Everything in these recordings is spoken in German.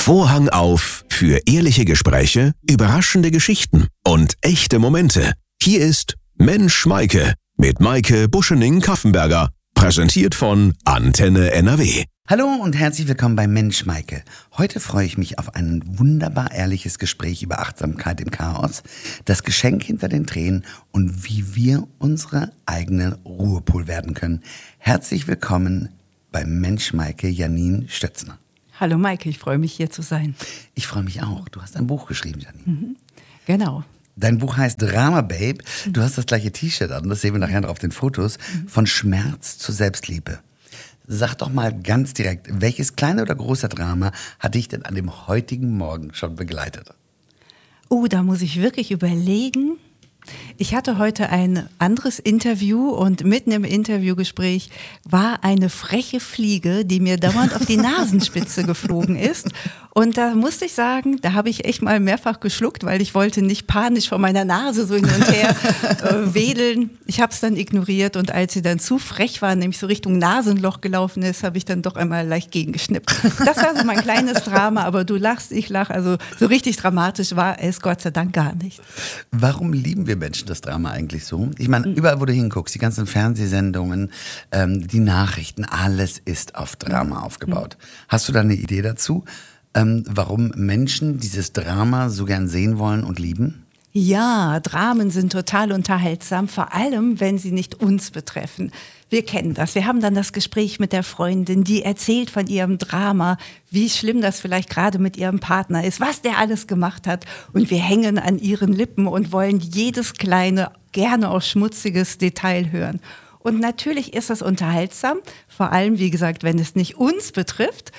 Vorhang auf für ehrliche Gespräche, überraschende Geschichten und echte Momente. Hier ist Mensch Maike mit Maike Buschening-Kaffenberger, präsentiert von Antenne NRW. Hallo und herzlich willkommen bei Mensch Maike. Heute freue ich mich auf ein wunderbar ehrliches Gespräch über Achtsamkeit im Chaos, das Geschenk hinter den Tränen und wie wir unsere eigene Ruhepol werden können. Herzlich willkommen bei Mensch Maike, Janine Stötzner. Hallo Maike, ich freue mich hier zu sein. Ich freue mich auch. Du hast ein Buch geschrieben, Janine. Genau. Dein Buch heißt Drama Babe. Du hast das gleiche T-Shirt an, das sehen wir nachher noch auf den Fotos, von Schmerz zur Selbstliebe. Sag doch mal ganz direkt, welches kleine oder große Drama hat dich denn an dem heutigen Morgen schon begleitet? Oh, da muss ich wirklich überlegen. Ich hatte heute ein anderes Interview und mitten im Interviewgespräch war eine freche Fliege, die mir dauernd auf die Nasenspitze geflogen ist. Und da musste ich sagen, da habe ich echt mal mehrfach geschluckt, weil ich wollte nicht panisch vor meiner Nase so hin und her wedeln. Ich habe es dann ignoriert und als sie dann zu frech war, nämlich so Richtung Nasenloch gelaufen ist, habe ich dann doch einmal leicht gegengeschnippt. Das war so mein kleines Drama, aber du lachst, ich lache. Also so richtig dramatisch war es Gott sei Dank gar nicht. Warum lieben wir Menschen das Drama eigentlich so? Ich meine, überall, wo du hinguckst, die ganzen Fernsehsendungen, die Nachrichten, alles ist auf Drama aufgebaut. Hast du da eine Idee dazu, warum Menschen dieses Drama so gern sehen wollen und lieben? Ja, Dramen sind total unterhaltsam, vor allem, wenn sie nicht uns betreffen. Wir kennen das. Wir haben dann das Gespräch mit der Freundin, die erzählt von ihrem Drama, wie schlimm das vielleicht gerade mit ihrem Partner ist, was der alles gemacht hat. Und wir hängen an ihren Lippen und wollen jedes kleine, gerne auch schmutziges Detail hören. Und natürlich ist das unterhaltsam, vor allem, wie gesagt, wenn es nicht uns betrifft.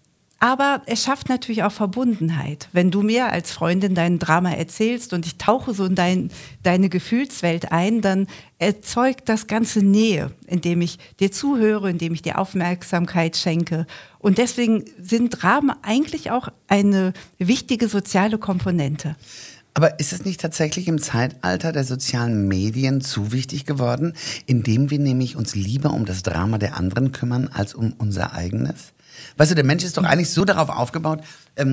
Aber es schafft natürlich auch Verbundenheit. Wenn du mir als Freundin dein Drama erzählst und ich tauche so in deine Gefühlswelt ein, dann erzeugt das Ganze Nähe, indem ich dir zuhöre, indem ich dir Aufmerksamkeit schenke. Und deswegen sind Dramen eigentlich auch eine wichtige soziale Komponente. Aber ist es nicht tatsächlich im Zeitalter der sozialen Medien zu wichtig geworden, indem wir nämlich uns lieber um das Drama der anderen kümmern, als um unser eigenes? Weißt du, der Mensch ist doch eigentlich so darauf aufgebaut,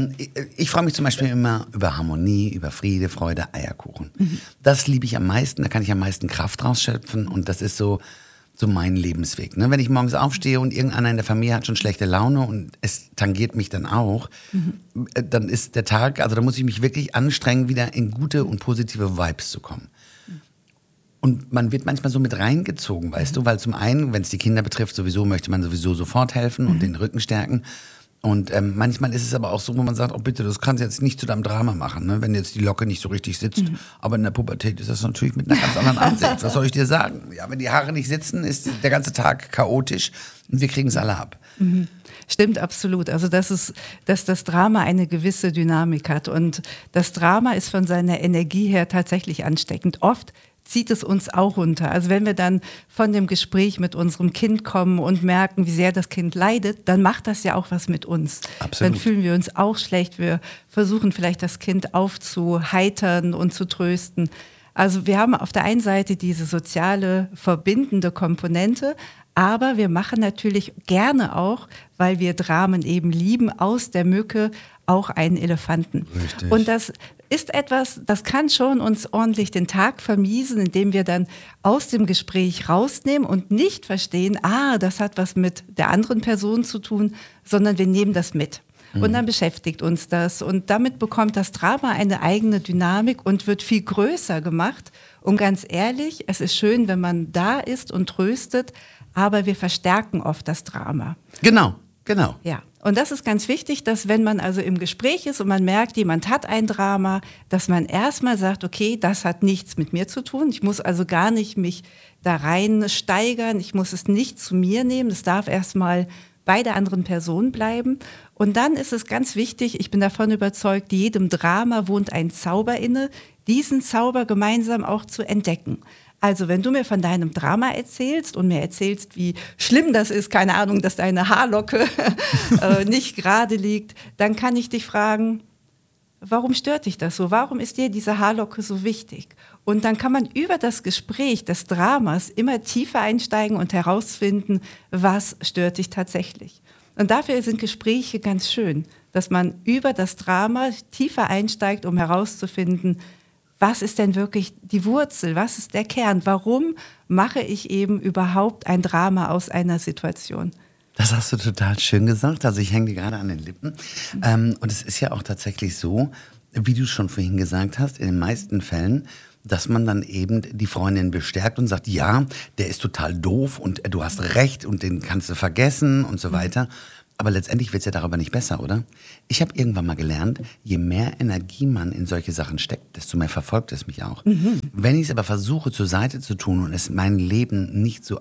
ich freue mich zum Beispiel immer über Harmonie, über Friede, Freude, Eierkuchen. Das liebe ich am meisten, da kann ich am meisten Kraft rausschöpfen und das ist so mein Lebensweg. Ne? Wenn ich morgens aufstehe und irgendeiner in der Familie hat schon schlechte Laune und es tangiert mich dann auch, dann ist der Tag, also da muss ich mich wirklich anstrengen, wieder in gute und positive Vibes zu kommen. Und man wird manchmal so mit reingezogen, weißt du, weil zum einen, wenn es die Kinder betrifft, möchte man sowieso sofort helfen und den Rücken stärken. Und manchmal ist es aber auch so, wo man sagt, oh bitte, das kannst du jetzt nicht zu deinem Drama machen, ne? Wenn jetzt die Locke nicht so richtig sitzt. Aber in der Pubertät ist das natürlich mit einer ganz anderen Ansicht. Was soll ich dir sagen? Ja, wenn die Haare nicht sitzen, ist der ganze Tag chaotisch und wir kriegen es alle ab. Stimmt, absolut. Also dass das Drama eine gewisse Dynamik hat. Und das Drama ist von seiner Energie her tatsächlich ansteckend. Oft zieht es uns auch runter. Also wenn wir dann von dem Gespräch mit unserem Kind kommen und merken, wie sehr das Kind leidet, dann macht das ja auch was mit uns. Absolut. Dann fühlen wir uns auch schlecht. Wir versuchen vielleicht das Kind aufzuheitern und zu trösten. Also wir haben auf der einen Seite diese soziale, verbindende Komponente, aber wir machen natürlich gerne auch, weil wir Dramen eben lieben, aus der Mücke auch einen Elefanten. Richtig. Und das ist etwas, das kann schon uns ordentlich den Tag vermiesen, indem wir dann aus dem Gespräch rausnehmen und nicht verstehen, das hat was mit der anderen Person zu tun, sondern wir nehmen das mit. Und dann beschäftigt uns das und damit bekommt das Drama eine eigene Dynamik und wird viel größer gemacht. Und ganz ehrlich, es ist schön, wenn man da ist und tröstet, aber wir verstärken oft das Drama. Genau. Ja, und das ist ganz wichtig, dass wenn man also im Gespräch ist und man merkt, jemand hat ein Drama, dass man erstmal sagt, okay, das hat nichts mit mir zu tun. Ich muss also gar nicht mich da rein steigern, ich muss es nicht zu mir nehmen, das darf erstmal bei der anderen Person bleiben. Und dann ist es ganz wichtig, ich bin davon überzeugt, jedem Drama wohnt ein Zauber inne, diesen Zauber gemeinsam auch zu entdecken. Also wenn du mir von deinem Drama erzählst und mir erzählst, wie schlimm das ist, keine Ahnung, dass deine Haarlocke nicht gerade liegt, dann kann ich dich fragen, warum stört dich das so? Warum ist dir diese Haarlocke so wichtig? Und dann kann man über das Gespräch des Dramas immer tiefer einsteigen und herausfinden, was stört dich tatsächlich. Und dafür sind Gespräche ganz schön, dass man über das Drama tiefer einsteigt, um herauszufinden, was ist denn wirklich die Wurzel, was ist der Kern, warum mache ich eben überhaupt ein Drama aus einer Situation? Das hast du total schön gesagt, also ich hänge dir gerade an den Lippen. Und es ist ja auch tatsächlich so, wie du schon vorhin gesagt hast, in den meisten Fällen, dass man dann eben die Freundin bestärkt und sagt, ja, der ist total doof und du hast recht und den kannst du vergessen und so weiter. Aber letztendlich wird es ja darüber nicht besser, oder? Ich habe irgendwann mal gelernt, je mehr Energie man in solche Sachen steckt, desto mehr verfolgt es mich auch. Wenn ich es aber versuche zur Seite zu tun und es in meinem Leben nicht so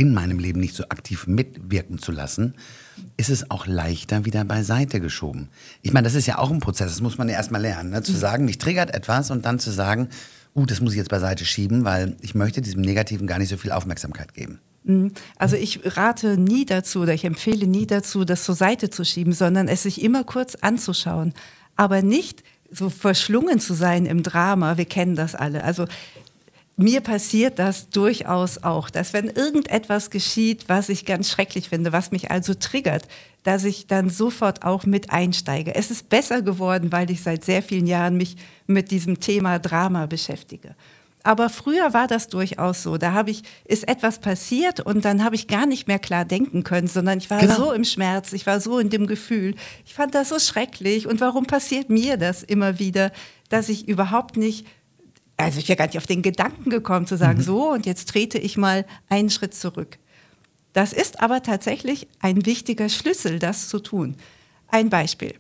aktiv mitwirken zu lassen, ist es auch leichter wieder beiseite geschoben. Ich meine, das ist ja auch ein Prozess, das muss man ja erstmal lernen, ne? Zu sagen, mich triggert etwas und dann zu sagen, das muss ich jetzt beiseite schieben, weil ich möchte diesem Negativen gar nicht so viel Aufmerksamkeit geben. Also ich rate nie dazu oder ich empfehle nie dazu, das zur Seite zu schieben, sondern es sich immer kurz anzuschauen. Aber nicht so verschlungen zu sein im Drama, wir kennen das alle. Also mir passiert das durchaus auch, dass wenn irgendetwas geschieht, was ich ganz schrecklich finde, was mich also triggert, dass ich dann sofort auch mit einsteige. Es ist besser geworden, weil ich seit sehr vielen Jahren mich mit diesem Thema Drama beschäftige. Aber früher war das durchaus so. Da ist etwas passiert und dann habe ich gar nicht mehr klar denken können, sondern ich war so im Schmerz, ich war so in dem Gefühl. Ich fand das so schrecklich. Und warum passiert mir das immer wieder, dass ich überhaupt nicht, also ich wäre gar nicht auf den Gedanken gekommen zu sagen, so und jetzt trete ich mal einen Schritt zurück. Das ist aber tatsächlich ein wichtiger Schlüssel, das zu tun. Ein Beispiel.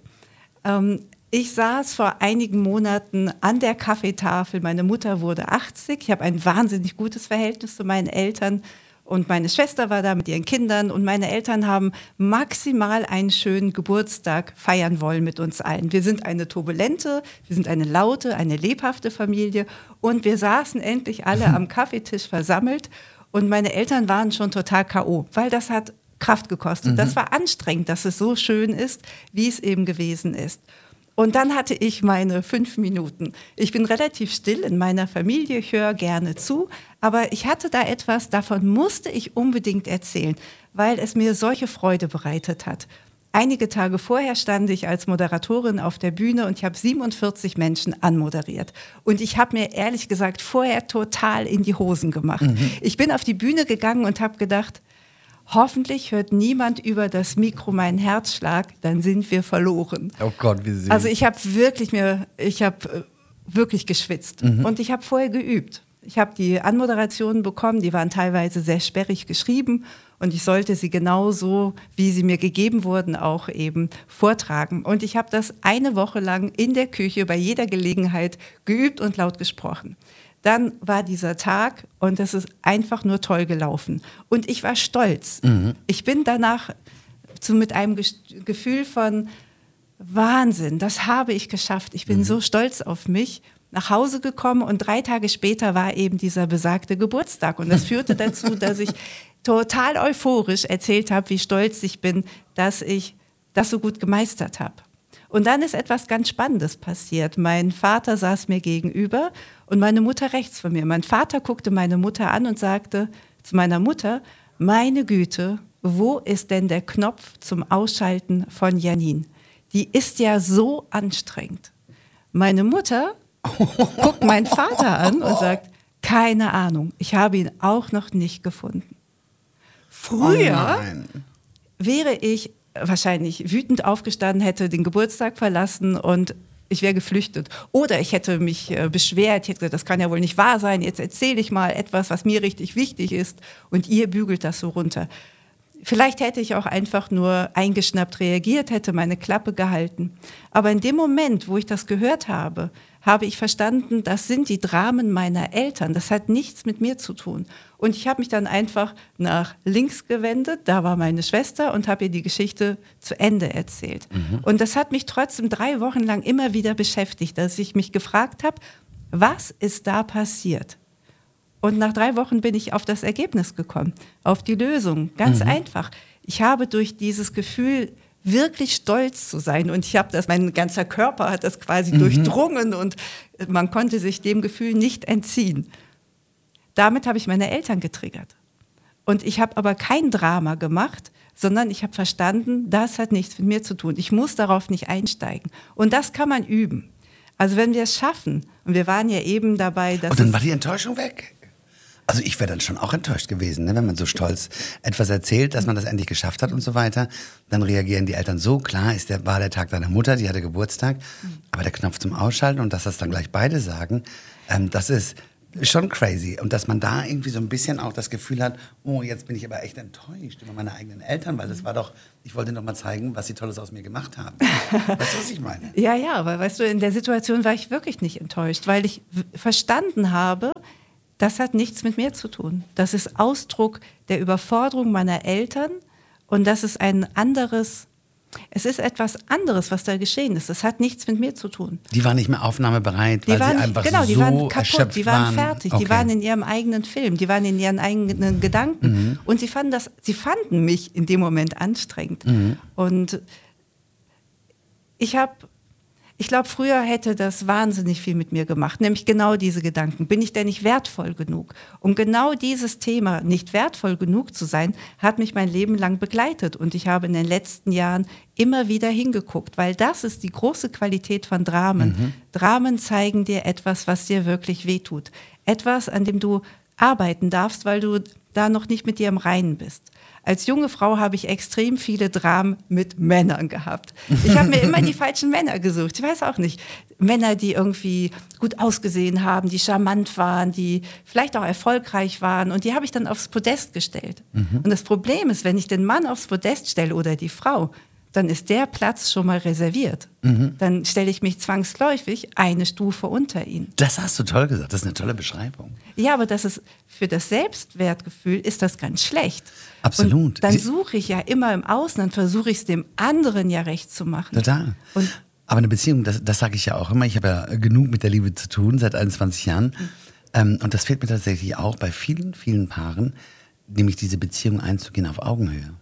Ich saß vor einigen Monaten an der Kaffeetafel. Meine Mutter wurde 80. Ich habe ein wahnsinnig gutes Verhältnis zu meinen Eltern. Und meine Schwester war da mit ihren Kindern. Und meine Eltern haben maximal einen schönen Geburtstag feiern wollen mit uns allen. Wir sind eine turbulente, wir sind eine laute, eine lebhafte Familie. Und wir saßen endlich alle am Kaffeetisch versammelt. Und meine Eltern waren schon total K.O., weil das hat Kraft gekostet. Das war anstrengend, dass es so schön ist, wie es eben gewesen ist. Und dann hatte ich meine 5 Minuten. Ich bin relativ still in meiner Familie, ich höre gerne zu, aber ich hatte da etwas, davon musste ich unbedingt erzählen, weil es mir solche Freude bereitet hat. Einige Tage vorher stand ich als Moderatorin auf der Bühne und ich habe 47 Menschen anmoderiert. Und ich habe mir ehrlich gesagt vorher total in die Hosen gemacht. Ich bin auf die Bühne gegangen und habe gedacht, hoffentlich hört niemand über das Mikro meinen Herzschlag, dann sind wir verloren. Oh Gott, wie süß. Also ich habe wirklich geschwitzt und ich habe vorher geübt. Ich habe die Anmoderationen bekommen, die waren teilweise sehr sperrig geschrieben und ich sollte sie genauso, wie sie mir gegeben wurden, auch eben vortragen. Und ich habe das eine Woche lang in der Küche bei jeder Gelegenheit geübt und laut gesprochen. Dann war dieser Tag und es ist einfach nur toll gelaufen. Und ich war stolz. Ich bin danach mit einem Gefühl von Wahnsinn, das habe ich geschafft. Ich bin so stolz auf mich nach Hause gekommen und 3 Tage später war eben dieser besagte Geburtstag. Und das führte dazu, dass ich total euphorisch erzählt habe, wie stolz ich bin, dass ich das so gut gemeistert habe. Und dann ist etwas ganz Spannendes passiert. Mein Vater saß mir gegenüber und meine Mutter rechts von mir. Mein Vater guckte meine Mutter an und sagte zu meiner Mutter, meine Güte, wo ist denn der Knopf zum Ausschalten von Janine? Die ist ja so anstrengend. Meine Mutter guckt meinen Vater an und sagt, keine Ahnung, ich habe ihn auch noch nicht gefunden. Früher wäre ich wahrscheinlich wütend aufgestanden, hätte den Geburtstag verlassen und ich wäre geflüchtet. Oder ich hätte mich beschwert, ich hätte gesagt, das kann ja wohl nicht wahr sein, jetzt erzähle ich mal etwas, was mir richtig wichtig ist und ihr bügelt das so runter. Vielleicht hätte ich auch einfach nur eingeschnappt reagiert, hätte meine Klappe gehalten. Aber in dem Moment, wo ich das gehört habe, habe ich verstanden, das sind die Dramen meiner Eltern. Das hat nichts mit mir zu tun. Und ich habe mich dann einfach nach links gewendet, da war meine Schwester und habe ihr die Geschichte zu Ende erzählt. Und das hat mich trotzdem 3 Wochen lang immer wieder beschäftigt, dass ich mich gefragt habe, was ist da passiert? Und nach 3 Wochen bin ich auf das Ergebnis gekommen, auf die Lösung. Ganz einfach. Ich habe durch dieses Gefühl, wirklich stolz zu sein und mein ganzer Körper hat das quasi durchdrungen und man konnte sich dem Gefühl nicht entziehen. Damit habe ich meine Eltern getriggert. Und ich habe aber kein Drama gemacht, sondern ich habe verstanden, das hat nichts mit mir zu tun. Ich muss darauf nicht einsteigen. Und das kann man üben. Also wenn wir es schaffen, und wir waren ja eben dabei, dass... Und dann war die Enttäuschung weg. Also ich wäre dann schon auch enttäuscht gewesen, ne? Wenn man so stolz etwas erzählt, dass man das endlich geschafft hat und so weiter. Dann reagieren die Eltern so, klar, war der Tag deiner Mutter, die hatte Geburtstag. Aber der Knopf zum Ausschalten und dass das dann gleich beide sagen, das ist schon crazy. Und dass man da irgendwie so ein bisschen auch das Gefühl hat, oh, jetzt bin ich aber echt enttäuscht über meine eigenen Eltern, weil das war doch, ich wollte noch mal zeigen, was sie Tolles aus mir gemacht haben. Weißt du, was ich meine? Ja, aber weißt du, in der Situation war ich wirklich nicht enttäuscht, weil ich verstanden habe, das hat nichts mit mir zu tun. Das ist Ausdruck der Überforderung meiner Eltern und das ist es ist etwas anderes, was da geschehen ist. Das hat nichts mit mir zu tun. Die waren nicht mehr aufnahmebereit, weil sie einfach die so waren kaputt, erschöpft die waren fertig, Okay. die waren in ihrem eigenen Film, die waren in ihren eigenen Gedanken und sie fanden mich in dem Moment anstrengend. Und ich glaube, früher hätte das wahnsinnig viel mit mir gemacht, nämlich genau diese Gedanken. Bin ich denn nicht wertvoll genug? Um genau dieses Thema, nicht wertvoll genug zu sein, hat mich mein Leben lang begleitet. Und ich habe in den letzten Jahren immer wieder hingeguckt, weil das ist die große Qualität von Dramen. Dramen zeigen dir etwas, was dir wirklich wehtut. Etwas, an dem du arbeiten darfst, weil du da noch nicht mit dir im Reinen bist. Als junge Frau habe ich extrem viele Dramen mit Männern gehabt. Ich habe mir immer die falschen Männer gesucht. Ich weiß auch nicht. Männer, die irgendwie gut ausgesehen haben, die charmant waren, die vielleicht auch erfolgreich waren. Und die habe ich dann aufs Podest gestellt. Und das Problem ist, wenn ich den Mann aufs Podest stelle oder die Frau, dann ist der Platz schon mal reserviert. Dann stelle ich mich zwangsläufig eine Stufe unter ihn. Das hast du toll gesagt, das ist eine tolle Beschreibung. Ja, aber das ist für das Selbstwertgefühl ist das ganz schlecht. Absolut. Und dann suche ich ja immer im Außen, dann versuche ich es dem anderen ja recht zu machen. Total. Aber eine Beziehung, das sage ich ja auch immer, ich habe ja genug mit der Liebe zu tun seit 21 Jahren. Und das fehlt mir tatsächlich auch bei vielen, vielen Paaren, nämlich diese Beziehung einzugehen auf Augenhöhe.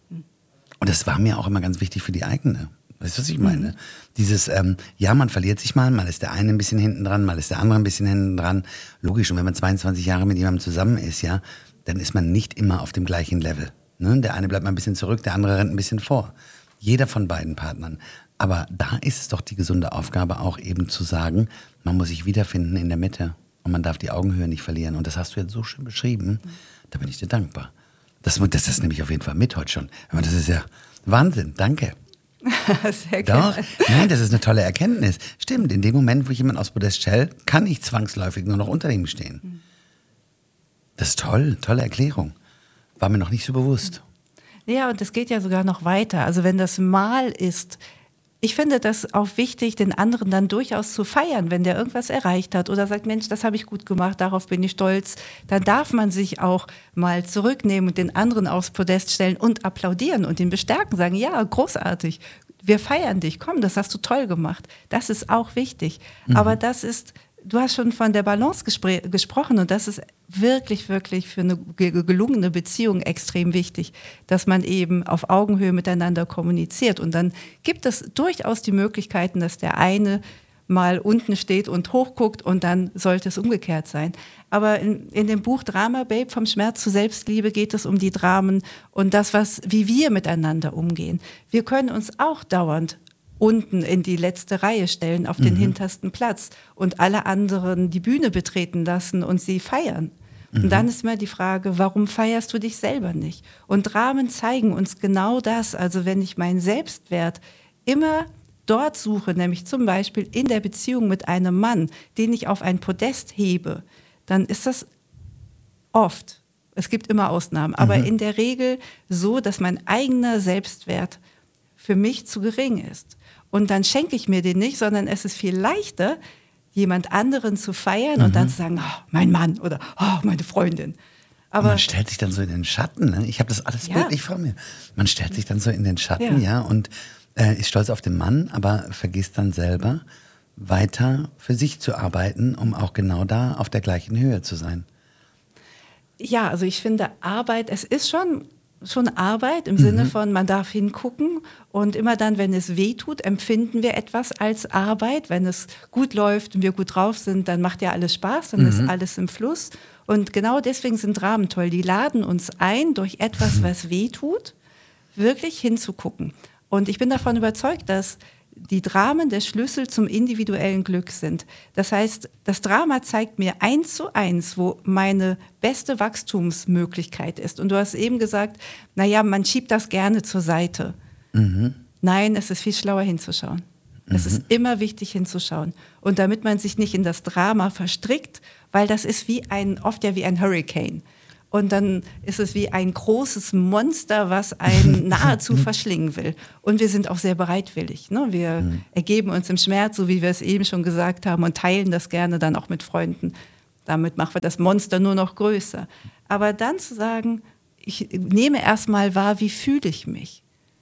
Und das war mir auch immer ganz wichtig für die eigene. Weißt du, was ich meine? Dieses, man verliert sich mal ist der eine ein bisschen hinten dran, mal ist der andere ein bisschen hinten dran. Logisch, und wenn man 22 Jahre mit jemandem zusammen ist, ja, dann ist man nicht immer auf dem gleichen Level. Ne? Der eine bleibt mal ein bisschen zurück, der andere rennt ein bisschen vor. Jeder von beiden Partnern. Aber da ist es doch die gesunde Aufgabe auch eben zu sagen, man muss sich wiederfinden in der Mitte und man darf die Augenhöhe nicht verlieren. Und das hast du jetzt so schön beschrieben, da bin ich dir dankbar. Das nehme ich auf jeden Fall mit heute schon. Aber das ist ja Wahnsinn, danke. Sehr gerne. Doch, nein, das ist eine tolle Erkenntnis. Stimmt, in dem Moment, wo ich jemanden aufs Podest stelle, kann ich zwangsläufig nur noch unter ihm stehen. Das ist toll, tolle Erklärung. War mir noch nicht so bewusst. Ja, und es geht ja sogar noch weiter. Also wenn das Mal ist, ich finde das auch wichtig, den anderen dann durchaus zu feiern, wenn der irgendwas erreicht hat oder sagt, Mensch, das habe ich gut gemacht, darauf bin ich stolz. Dann darf man sich auch mal zurücknehmen und den anderen aufs Podest stellen und applaudieren und ihn bestärken, sagen, ja, großartig, wir feiern dich, komm, das hast du toll gemacht. Das ist auch wichtig. Aber du hast schon von der Balance gesprochen und das ist wirklich, wirklich für eine gelungene Beziehung extrem wichtig, dass man eben auf Augenhöhe miteinander kommuniziert. Und dann gibt es durchaus die Möglichkeiten, dass der eine mal unten steht und hochguckt und dann sollte es umgekehrt sein. Aber in dem Buch Drama Babe, vom Schmerz zur Selbstliebe, geht es um die Dramen und das, wie wir miteinander umgehen. Wir können uns auch dauernd unten in die letzte Reihe stellen, auf den hintersten Platz und alle anderen die Bühne betreten lassen und sie feiern. Und dann ist immer die Frage, warum feierst du dich selber nicht? Und Dramen zeigen uns genau das. Also wenn ich meinen Selbstwert immer dort suche, nämlich zum Beispiel in der Beziehung mit einem Mann, den ich auf ein Podest hebe, dann ist das oft, es gibt immer Ausnahmen, aber in der Regel so, dass mein eigener Selbstwert für mich zu gering ist. Und dann schenke ich mir den nicht, sondern es ist viel leichter, jemand anderen zu feiern und dann zu sagen, oh, mein Mann oder oh, meine Freundin. Aber man stellt sich dann so in den Schatten. Ne? Ich habe das alles bildlich vor mir. Man stellt sich dann so in den Schatten, ja, und ist stolz auf den Mann, aber vergisst dann selber weiter für sich zu arbeiten, um auch genau da auf der gleichen Höhe zu sein. Ja, also ich finde Arbeit, es ist schon schon Arbeit im Sinne von, man darf hingucken und immer dann, wenn es weh tut, empfinden wir etwas als Arbeit. Wenn es gut läuft und wir gut drauf sind, dann macht ja alles Spaß, dann ist alles im Fluss. Und genau deswegen sind Dramen toll. Die laden uns ein, durch etwas, was weh tut, wirklich hinzugucken. Und ich bin davon überzeugt, dass die Dramen der Schlüssel zum individuellen Glück sind. Das heißt, das Drama zeigt mir 1:1, wo meine beste Wachstumsmöglichkeit ist. Und du hast eben gesagt, naja, man schiebt das gerne zur Seite. Nein, es ist viel schlauer hinzuschauen. Es ist immer wichtig hinzuschauen. Und damit man sich nicht in das Drama verstrickt, weil das ist oft ja wie ein Hurricane. Und dann ist es wie ein großes Monster, was einen nahezu verschlingen will. Und wir sind auch sehr bereitwillig. Ne? Wir ergeben uns im Schmerz, so wie wir es eben schon gesagt haben, und teilen das gerne dann auch mit Freunden. Damit machen wir das Monster nur noch größer. Aber dann zu sagen, ich nehme erstmal wahr, wie fühle ich mich?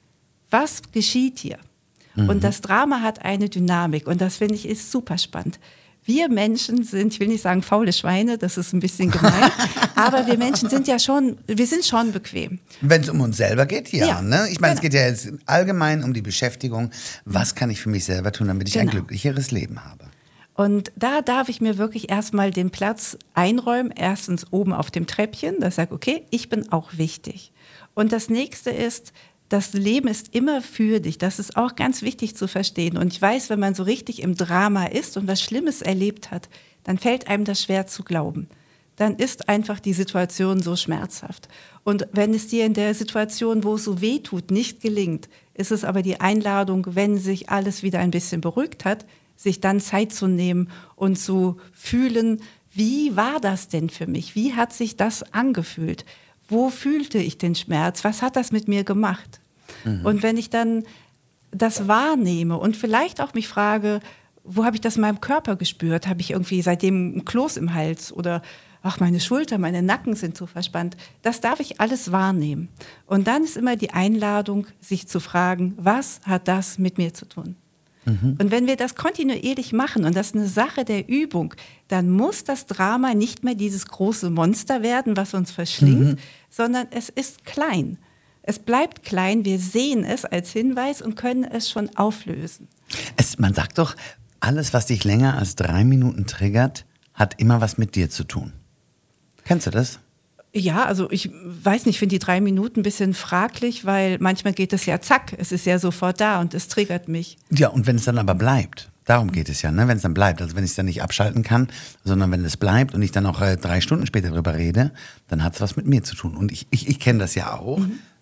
Was geschieht hier? Und das Drama hat eine Dynamik und das finde ich ist super spannend. Wir Menschen sind, ich will nicht sagen faule Schweine, das ist ein bisschen gemein, aber wir Menschen sind wir sind schon bequem. Wenn es um uns selber geht, ja. Ne? Ich meine, genau. Es geht ja jetzt allgemein um die Beschäftigung. Was kann ich für mich selber tun, damit ich ein glücklicheres Leben habe? Und da darf ich mir wirklich erstmal den Platz einräumen, erstens oben auf dem Treppchen, dass ich sage, okay, ich bin auch wichtig. Und das nächste ist, das Leben ist immer für dich. Das ist auch ganz wichtig zu verstehen. Und ich weiß, wenn man so richtig im Drama ist und was Schlimmes erlebt hat, dann fällt einem das schwer zu glauben. Dann ist einfach die Situation so schmerzhaft. Und wenn es dir in der Situation, wo es so weh tut, nicht gelingt, ist es aber die Einladung, wenn sich alles wieder ein bisschen beruhigt hat, sich dann Zeit zu nehmen und zu fühlen, wie war das denn für mich? Wie hat sich das angefühlt? Wo fühlte ich den Schmerz? Was hat das mit mir gemacht? Und wenn ich dann das wahrnehme und vielleicht auch mich frage, wo habe ich das in meinem Körper gespürt? Habe ich irgendwie seitdem ein Kloß im Hals oder ach, meine Schulter, meine Nacken sind so verspannt. Das darf ich alles wahrnehmen. Und dann ist immer die Einladung, sich zu fragen, was hat das mit mir zu tun? Und wenn wir das kontinuierlich machen, und das ist eine Sache der Übung, dann muss das Drama nicht mehr dieses große Monster werden, was uns verschlingt, sondern es ist klein. Es bleibt klein, wir sehen es als Hinweis und können es schon auflösen. Man sagt doch, alles, was dich länger als 3 Minuten triggert, hat immer was mit dir zu tun. Kennst du das? Ja, also ich weiß nicht, ich finde die 3 Minuten ein bisschen fraglich, weil manchmal geht es ja zack, es ist ja sofort da und es triggert mich. Ja, und wenn es dann aber bleibt, darum geht es ja, ne? Wenn es dann bleibt, also wenn ich es dann nicht abschalten kann, sondern wenn es bleibt und ich dann auch 3 Stunden später darüber rede, dann hat es was mit mir zu tun. Und ich kenne das ja auch,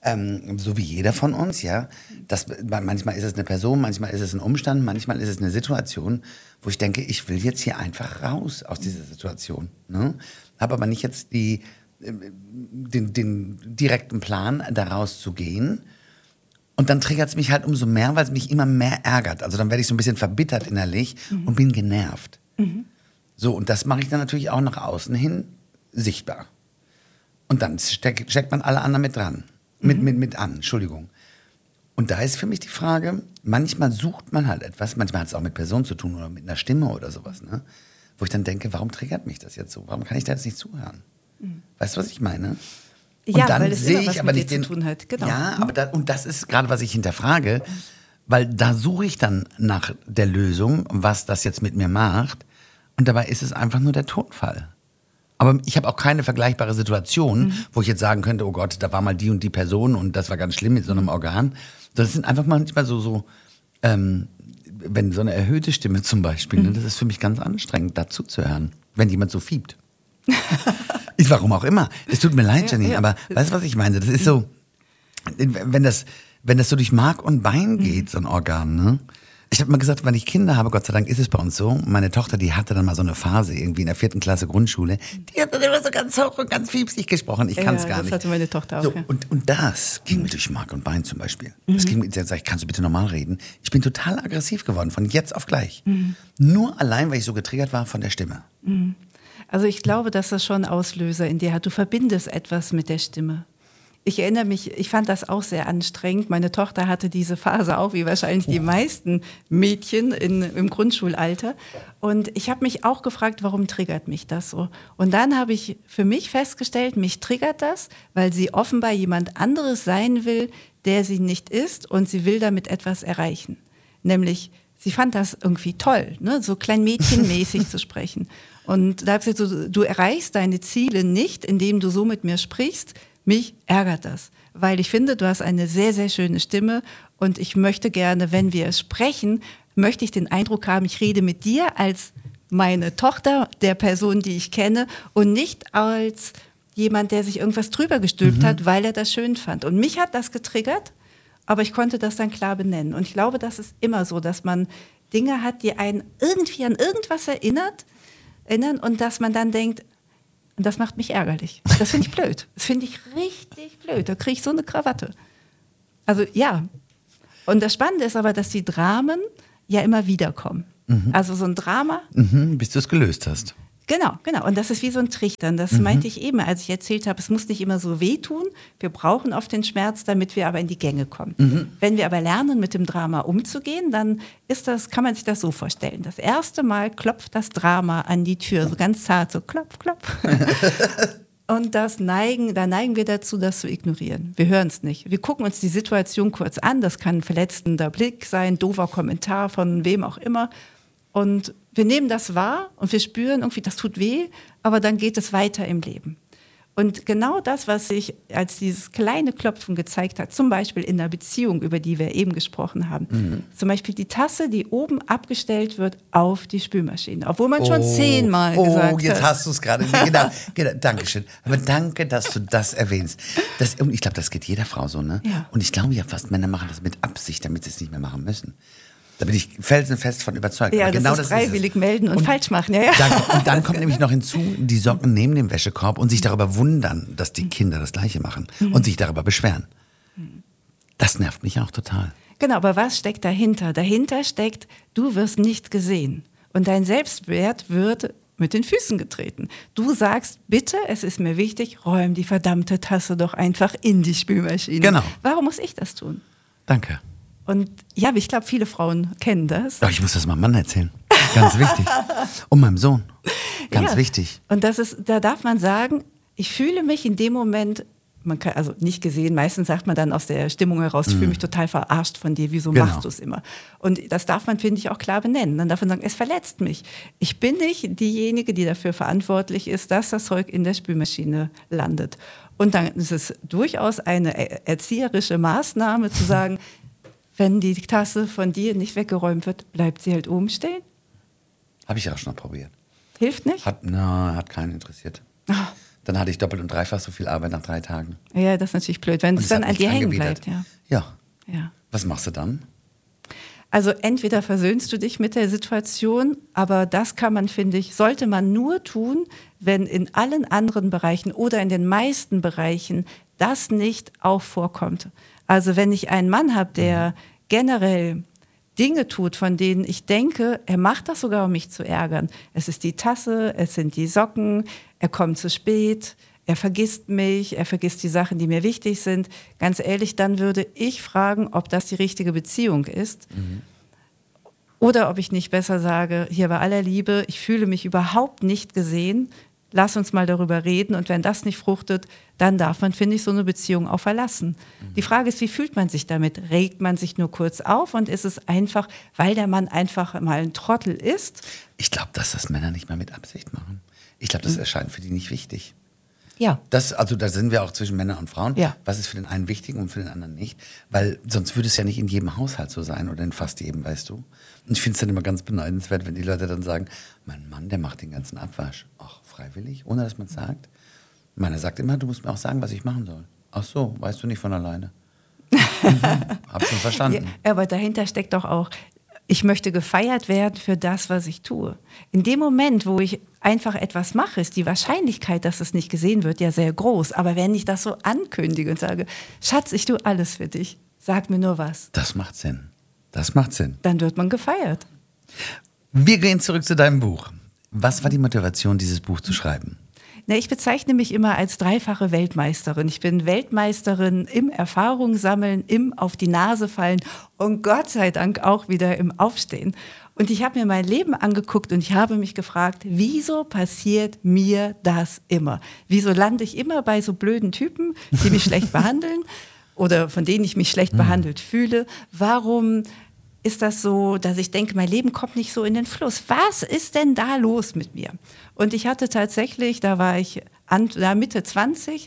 so wie jeder von uns, ja. Manchmal ist es eine Person, manchmal ist es ein Umstand, manchmal ist es eine Situation, wo ich denke, ich will jetzt hier einfach raus aus dieser Situation. Ne? Habe aber nicht jetzt den direkten Plan, da rauszugehen. Und dann triggert es mich halt umso mehr, weil es mich immer mehr ärgert. Also dann werde ich so ein bisschen verbittert innerlich und bin genervt. So, und das mache ich dann natürlich auch nach außen hin sichtbar. Und dann steckt man alle anderen mit dran. Mit an, Entschuldigung. Und da ist für mich die Frage, manchmal sucht man halt etwas, manchmal hat es auch mit Personen zu tun oder mit einer Stimme oder sowas, ne? Wo ich dann denke, warum triggert mich das jetzt so? Warum kann ich da jetzt nicht zuhören? Weißt du, was ich meine? Und Ja, dann weil es sehe immer was ich aber mit nicht dir den, zu tun hat. Genau. Ja, aber und das ist gerade, was ich hinterfrage, weil da suche ich dann nach der Lösung, was das jetzt mit mir macht. Und dabei ist es einfach nur der Tonfall. Aber ich habe auch keine vergleichbare Situation, wo ich jetzt sagen könnte, oh Gott, da war mal die und die Person und das war ganz schlimm mit so einem Organ. Das sind einfach manchmal wenn so eine erhöhte Stimme zum Beispiel, ne, das ist für mich ganz anstrengend, dazu zu hören, wenn jemand so fiebt. Warum auch immer. Es tut mir leid, Janine, aber weißt du, was ich meine? Das ist so, wenn das so durch Mark und Bein geht, so ein Organ, ne? Ich habe mal gesagt, wenn ich Kinder habe, Gott sei Dank ist es bei uns so, meine Tochter, die hatte dann mal so eine Phase irgendwie in der 4. Klasse Grundschule, die hat dann immer so ganz hoch und ganz fiepsig gesprochen, ich kann es gar nicht. Das hatte meine Tochter auch, so, ja. und das ging mir durch Mark und Bein zum Beispiel. Das ging mir, sag ich, kannst du bitte normal reden? Ich bin total aggressiv geworden, von jetzt auf gleich. Nur allein, weil ich so getriggert war von der Stimme. Also ich glaube, dass das schon Auslöser in dir hat. Du verbindest etwas mit der Stimme. Ich erinnere mich, ich fand das auch sehr anstrengend. Meine Tochter hatte diese Phase auch, wie wahrscheinlich die meisten Mädchen im Grundschulalter. Und ich habe mich auch gefragt, warum triggert mich das so? Und dann habe ich für mich festgestellt, mich triggert das, weil sie offenbar jemand anderes sein will, der sie nicht ist, und sie will damit etwas erreichen. Nämlich, sie fand das irgendwie toll, ne? So kleinmädchenmäßig zu sprechen. Und da habe ich gesagt, so, du erreichst deine Ziele nicht, indem du so mit mir sprichst. Mich ärgert das, weil ich finde, du hast eine sehr, sehr schöne Stimme und ich möchte gerne, wenn wir sprechen, möchte ich den Eindruck haben, ich rede mit dir als meine Tochter, der Person, die ich kenne, und nicht als jemand, der sich irgendwas drüber gestülpt hat, weil er das schön fand. Und mich hat das getriggert, aber ich konnte das dann klar benennen. Und ich glaube, das ist immer so, dass man Dinge hat, die einen irgendwie an irgendwas erinnern und dass man dann denkt, und das macht mich ärgerlich. Das finde ich blöd. Das finde ich richtig blöd. Da kriege ich so eine Krawatte. Also ja. Und das Spannende ist aber, dass die Dramen ja immer wiederkommen. Also so ein Drama. Bis du es gelöst hast. Genau. Und das ist wie so ein Trichtern. Das meinte ich eben, als ich erzählt habe, es muss nicht immer so wehtun. Wir brauchen oft den Schmerz, damit wir aber in die Gänge kommen. Wenn wir aber lernen, mit dem Drama umzugehen, dann kann man sich das so vorstellen. Das erste Mal klopft das Drama an die Tür, so ganz zart, so klopf, klopf. Und da neigen wir dazu, das zu ignorieren. Wir hören es nicht. Wir gucken uns die Situation kurz an. Das kann ein verletzender Blick sein, doofer Kommentar von wem auch immer. Und wir nehmen das wahr und wir spüren irgendwie, das tut weh, aber dann geht es weiter im Leben. Und genau das, was sich als dieses kleine Klopfen gezeigt hat, zum Beispiel in der Beziehung, über die wir eben gesprochen haben, zum Beispiel die Tasse, die oben abgestellt wird auf die Spülmaschine, obwohl man schon 10-mal gesagt hat. Oh, jetzt hast du es gerade. Genau, Dankeschön. Aber danke, dass du das erwähnst. Ich glaube, das geht jeder Frau so, ne? Ja. Und ich glaube ja fast, Männer machen das mit Absicht, damit sie es nicht mehr machen müssen. Da bin ich felsenfest von überzeugt. Ja, aber genau das ist freiwillig melden und falsch machen. Ja. Und dann kommt nämlich noch hinzu, die Socken neben dem Wäschekorb und sich darüber wundern, dass die Kinder das Gleiche machen und sich darüber beschweren. Das nervt mich auch total. Genau, aber was steckt dahinter? Dahinter steckt, du wirst nicht gesehen und dein Selbstwert wird mit den Füßen getreten. Du sagst, bitte, es ist mir wichtig, räum die verdammte Tasse doch einfach in die Spülmaschine. Genau. Warum muss ich das tun? Danke. Und ja, ich glaube, viele Frauen kennen das. Doch, ich muss das meinem Mann erzählen. Ganz wichtig. Und meinem Sohn. Ganz wichtig. Und da darf man sagen, ich fühle mich in dem Moment, man kann, also nicht gesehen, meistens sagt man dann aus der Stimmung heraus, ich fühle mich total verarscht von dir, wieso machst du es immer? Und das darf man, finde ich, auch klar benennen. Dann darf man sagen, es verletzt mich. Ich bin nicht diejenige, die dafür verantwortlich ist, dass das Zeug in der Spülmaschine landet. Und dann ist es durchaus eine erzieherische Maßnahme zu sagen, wenn die Tasse von dir nicht weggeräumt wird, bleibt sie halt oben stehen. Habe ich auch schon mal probiert. Hilft nicht? Hat keinen interessiert. Dann hatte ich doppelt und dreifach so viel Arbeit nach 3 Tagen. Ja, das ist natürlich blöd, wenn es dann an dir hängen bleibt. Ja. Ja. Was machst du dann? Also entweder versöhnst du dich mit der Situation, aber das kann man, finde ich, sollte man nur tun, wenn in allen anderen Bereichen oder in den meisten Bereichen das nicht auch vorkommt. Also wenn ich einen Mann habe, der generell Dinge tut, von denen ich denke, er macht das sogar, um mich zu ärgern. Es ist die Tasse, es sind die Socken, er kommt zu spät, er vergisst mich, er vergisst die Sachen, die mir wichtig sind. Ganz ehrlich, dann würde ich fragen, ob das die richtige Beziehung ist. Oder ob ich nicht besser sage, hier bei aller Liebe, ich fühle mich überhaupt nicht gesehen, lass uns mal darüber reden, und wenn das nicht fruchtet, dann darf man, finde ich, so eine Beziehung auch verlassen. Die Frage ist, wie fühlt man sich damit? Regt man sich nur kurz auf und ist es einfach, weil der Mann einfach mal ein Trottel ist? Ich glaube, dass das Männer nicht mal mit Absicht machen. Ich glaube, das erscheint für die nicht wichtig. Ja. Also da sind wir auch zwischen Männern und Frauen. Ja. Was ist für den einen wichtig und für den anderen nicht? Weil sonst würde es ja nicht in jedem Haushalt so sein oder in fast jedem, weißt du? Und ich finde es dann immer ganz beneidenswert, wenn die Leute dann sagen, mein Mann, der macht den ganzen Abwasch. Ach, freiwillig, ohne dass man es sagt. Meiner sagt immer, du musst mir auch sagen, was ich machen soll. Ach so, weißt du nicht von alleine. Hab schon verstanden. Ja, aber dahinter steckt doch auch, ich möchte gefeiert werden für das, was ich tue. In dem Moment, wo ich einfach etwas mache, ist die Wahrscheinlichkeit, dass es nicht gesehen wird, ja sehr groß. Aber wenn ich das so ankündige und sage, Schatz, ich tue alles für dich, sag mir nur was. Das macht Sinn. Das macht Sinn. Dann wird man gefeiert. Wir gehen zurück zu deinem Buch. Was war die Motivation, dieses Buch zu schreiben? Na, ich bezeichne mich immer als dreifache Weltmeisterin. Ich bin Weltmeisterin im Erfahrung sammeln, im auf die Nase fallen und Gott sei Dank auch wieder im Aufstehen. Und ich habe mir mein Leben angeguckt und ich habe mich gefragt, wieso passiert mir das immer? Wieso lande ich immer bei so blöden Typen, die mich schlecht behandeln oder von denen ich mich schlecht behandelt fühle? Warum ist das so, dass ich denke, mein Leben kommt nicht so in den Fluss? Was ist denn da los mit mir? Und ich hatte tatsächlich, da war ich Mitte 20,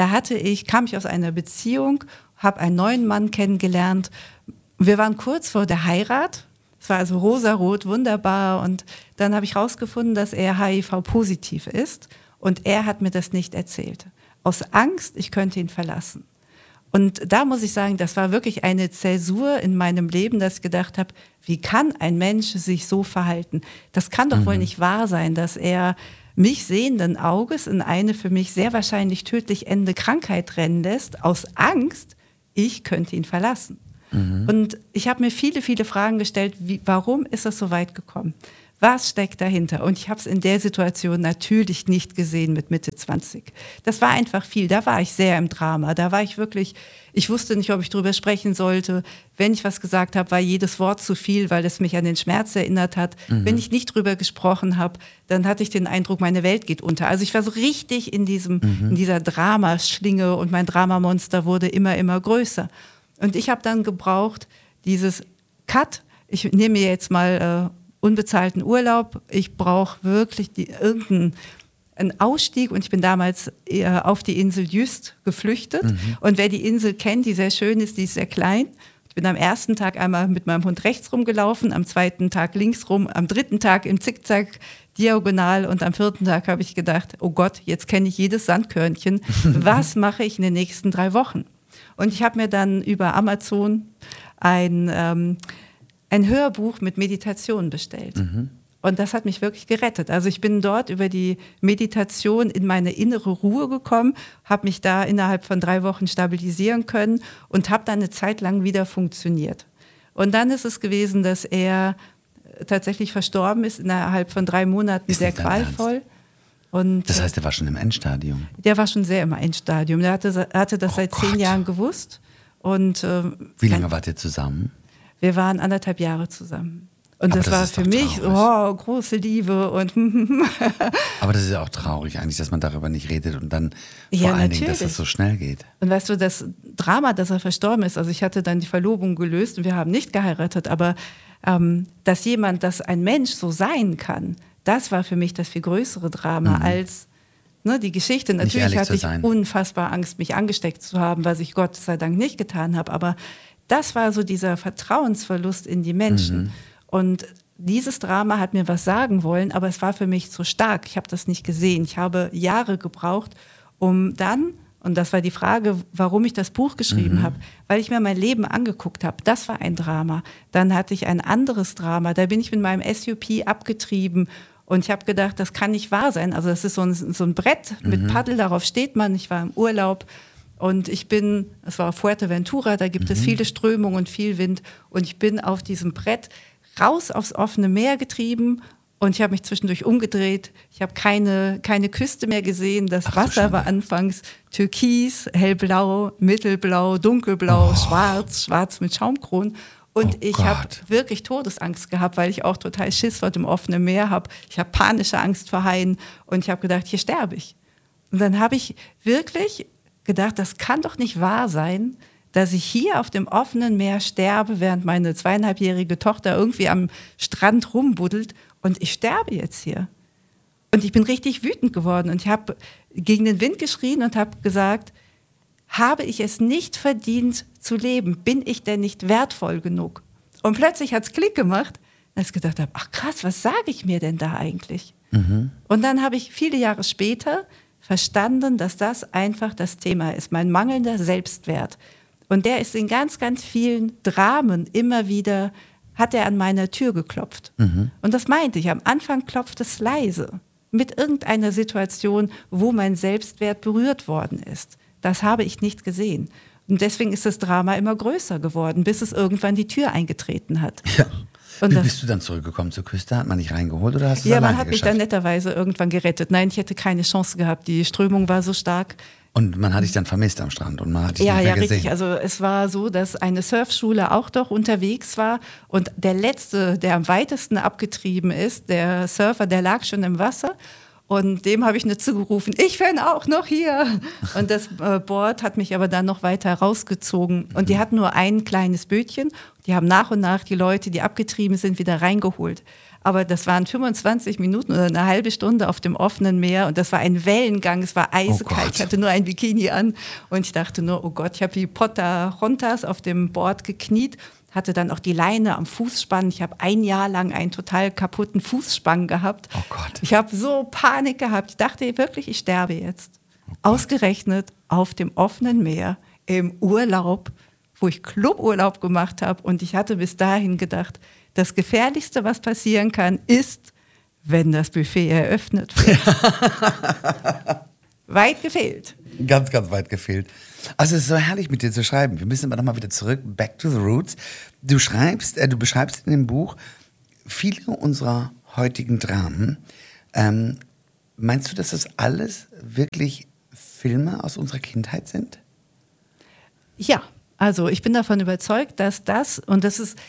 kam ich aus einer Beziehung, habe einen neuen Mann kennengelernt. Wir waren kurz vor der Heirat. Es war also rosarot, wunderbar. Und dann habe ich herausgefunden, dass er HIV-positiv ist. Und er hat mir das nicht erzählt. Aus Angst, ich könnte ihn verlassen. Und da muss ich sagen, das war wirklich eine Zäsur in meinem Leben, dass ich gedacht habe, wie kann ein Mensch sich so verhalten? Das kann doch wohl nicht wahr sein, dass er mich sehenden Auges in eine für mich sehr wahrscheinlich tödlich endende Krankheit rennen lässt, aus Angst, ich könnte ihn verlassen. Und ich habe mir viele, viele Fragen gestellt, warum ist das so weit gekommen? Was steckt dahinter? Und ich habe es in der Situation natürlich nicht gesehen mit Mitte 20. Das war einfach viel. Da war ich sehr im Drama. Da war ich wirklich, ich wusste nicht, ob ich drüber sprechen sollte. Wenn ich was gesagt habe, war jedes Wort zu viel, weil es mich an den Schmerz erinnert hat. Wenn ich nicht drüber gesprochen habe, dann hatte ich den Eindruck, meine Welt geht unter. Also ich war so richtig in dieser Dramaschlinge und mein Dramamonster wurde immer, immer größer. Und ich habe dann gebraucht, dieses Cut, ich nehme mir jetzt mal unbezahlten Urlaub, ich brauche wirklich irgendeinen Ausstieg und ich bin damals auf die Insel Jüst geflüchtet. Und wer die Insel kennt, die sehr schön ist, die ist sehr klein. Ich bin am ersten Tag einmal mit meinem Hund rechts rumgelaufen, am zweiten Tag links rum, am dritten Tag im Zickzack diagonal und am vierten Tag habe ich gedacht, oh Gott, jetzt kenne ich jedes Sandkörnchen. Was mache ich in den nächsten 3 Wochen? Und ich habe mir dann über Amazon ein Hörbuch mit Meditation bestellt. Und das hat mich wirklich gerettet. Also ich bin dort über die Meditation in meine innere Ruhe gekommen, habe mich da innerhalb von 3 Wochen stabilisieren können und habe dann eine Zeit lang wieder funktioniert. Und dann ist es gewesen, dass er tatsächlich verstorben ist, innerhalb von 3 Monaten, sehr qualvoll. Und das heißt, er war schon im Endstadium? Der war schon sehr im Endstadium. Der hatte das seit 10 Jahren gewusst. Und, wie lange wart ihr zusammen? Wir waren 1,5 Jahre zusammen. Und Aber das war für mich große Liebe. Und aber das ist ja auch traurig eigentlich, dass man darüber nicht redet und dann vor allen Dingen, dass das so schnell geht. Und weißt du, das Drama, dass er verstorben ist, also ich hatte dann die Verlobung gelöst und wir haben nicht geheiratet, aber dass ein Mensch so sein kann, das war für mich das viel größere Drama als die Geschichte. Natürlich hatte ich unfassbar Angst, mich angesteckt zu haben, was ich Gott sei Dank nicht getan habe. Aber das war so dieser Vertrauensverlust in die Menschen. Und dieses Drama hat mir was sagen wollen, aber es war für mich zu stark. Ich habe das nicht gesehen. Ich habe Jahre gebraucht, um dann, und das war die Frage, warum ich das Buch geschrieben habe, weil ich mir mein Leben angeguckt habe. Das war ein Drama. Dann hatte ich ein anderes Drama. Da bin ich mit meinem SUP abgetrieben. Und ich habe gedacht, das kann nicht wahr sein. Also das ist so ein Brett mit Paddel, darauf steht man. Ich war im Urlaub und es war Fuerteventura, da gibt es viele Strömungen und viel Wind. Und ich bin auf diesem Brett raus aufs offene Meer getrieben und ich habe mich zwischendurch umgedreht. Ich habe keine Küste mehr gesehen. Das Wasser war anfangs türkis, hellblau, mittelblau, dunkelblau, schwarz mit Schaumkronen. Und ich habe wirklich Todesangst gehabt, weil ich auch total Schiss vor dem offenen Meer habe. Ich habe panische Angst vor Haien und ich habe gedacht, hier sterbe ich. Und dann habe ich wirklich gedacht, das kann doch nicht wahr sein, dass ich hier auf dem offenen Meer sterbe, während meine 2,5-jährige Tochter irgendwie am Strand rumbuddelt und ich sterbe jetzt hier. Und ich bin richtig wütend geworden und ich habe gegen den Wind geschrien und habe gesagt, habe ich es nicht verdient zu leben? Bin ich denn nicht wertvoll genug? Und plötzlich hat es Klick gemacht, als ich gedacht habe, ach krass, was sage ich mir denn da eigentlich? Und dann habe ich viele Jahre später verstanden, dass das einfach das Thema ist, mein mangelnder Selbstwert. Und der ist in ganz, ganz vielen Dramen immer wieder, hat er an meiner Tür geklopft. Und das meinte ich, am Anfang klopft es leise, mit irgendeiner Situation, wo mein Selbstwert berührt worden ist. Das habe ich nicht gesehen. Und deswegen ist das Drama immer größer geworden, bis es irgendwann die Tür eingetreten hat. Ja. Und Wie das, bist du dann zurückgekommen zur Küste? Hat man dich reingeholt oder hast du es ja, man alleine hat mich geschafft? dann netterweise irgendwann gerettet. Nein, ich hätte keine Chance gehabt. Die Strömung war so stark. Und man hat dich dann vermisst am Strand und man hat dich Ja, nicht mehr ja, gesehen. richtig. Also es war so, dass eine Surfschule auch doch unterwegs war und der Letzte, der am weitesten abgetrieben ist, der Surfer, der lag schon im Wasser und dem habe ich nur zugerufen, ich bin auch noch hier. Und das Board hat mich aber dann noch weiter rausgezogen und die hatten nur ein kleines Bötchen. Die haben nach und nach die Leute, die abgetrieben sind, wieder reingeholt. Aber das waren 25 Minuten oder eine halbe Stunde auf dem offenen Meer und das war ein Wellengang, es war eiskalt, ich hatte nur ein Bikini an und ich dachte nur, oh Gott, ich habe wie Pocahontas auf dem Board gekniet, hatte dann auch die Leine am Fußspann. Ich habe ein Jahr lang einen total kaputten Fußspann gehabt. Oh Gott. Ich habe so Panik gehabt, ich dachte wirklich, ich sterbe jetzt. Ausgerechnet auf dem offenen Meer im Urlaub, wo ich Cluburlaub gemacht habe und ich hatte bis dahin gedacht, das Gefährlichste, was passieren kann, ist, wenn das Buffet eröffnet wird. Weit gefehlt. Ganz, ganz weit gefehlt. Also es ist so herrlich, mit dir zu schreiben. Wir müssen aber nochmal wieder zurück, back to the roots. Du beschreibst in dem Buch viele unserer heutigen Dramen. Meinst du, dass das alles wirklich Filme aus unserer Kindheit sind? Ja, also ich bin davon überzeugt, dass das, und das ist